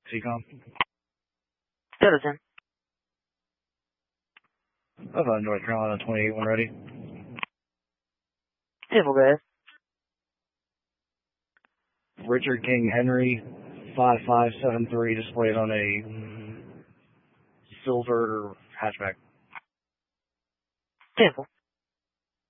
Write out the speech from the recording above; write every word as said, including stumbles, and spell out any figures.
C COM. Citizen. Of uh, North Carolina twenty-eight, when ready. Civil guys. Richard King Henry, five five seven three, displayed on a silver hatchback. Civil.